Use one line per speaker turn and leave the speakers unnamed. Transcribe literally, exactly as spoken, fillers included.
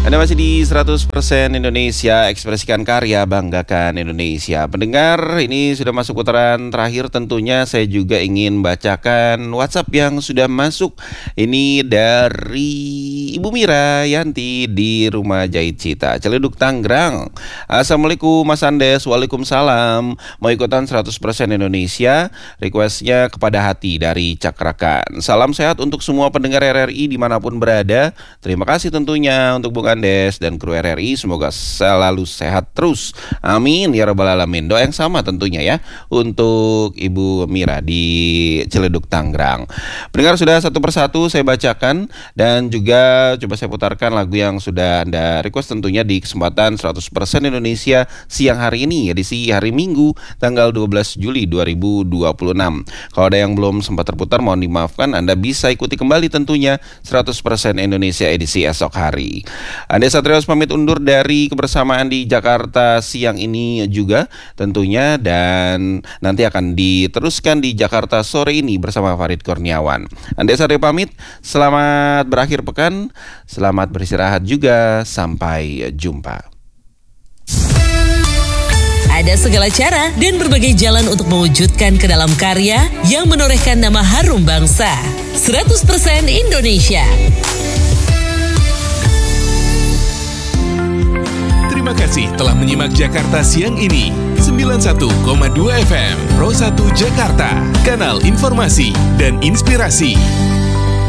Anda masih di seratus persen Indonesia, ekspresikan karya, banggakan Indonesia. Pendengar, ini sudah masuk putaran terakhir, tentunya saya juga ingin bacakan WhatsApp yang sudah masuk. Ini dari Ibu Mira Yanti di Rumah Jahit Cita, Ciledug, Tangerang. Assalamualaikum Mas Andes, waalaikumsalam. Mau ikutan seratus persen Indonesia, requestnya kepada hati dari Cakrakan. Salam sehat untuk semua pendengar R R I dimanapun berada. Terima kasih tentunya untuk Bung Andes dan kru R R I, semoga selalu sehat terus. Amin ya rabbal alamin. Doa yang sama tentunya ya untuk Ibu Mira di Ciledug, Tangerang. Pendengar, sudah satu persatu saya bacakan dan juga coba saya putarkan lagu yang sudah Anda request tentunya di kesempatan seratus persen Indonesia siang hari ini, edisi hari Minggu tanggal dua belas Juli dua ribu dua puluh enam. Kalau ada yang belum sempat terputar, mohon dimaafkan. Anda bisa ikuti kembali tentunya seratus persen Indonesia edisi esok hari. Anda Satrios pamit undur dari kebersamaan di Jakarta siang ini juga tentunya, dan nanti akan diteruskan di Jakarta sore ini bersama Farid Kurniawan. Anda Satrios pamit, selamat berakhir pekan, selamat beristirahat juga, sampai jumpa.
Ada segala cara dan berbagai jalan untuk mewujudkan ke dalam karya yang menorehkan nama harum bangsa. seratus persen Indonesia.
Terima kasih telah menyimak Jakarta siang ini. sembilan puluh satu koma dua F M Pro satu Jakarta, kanal informasi dan inspirasi.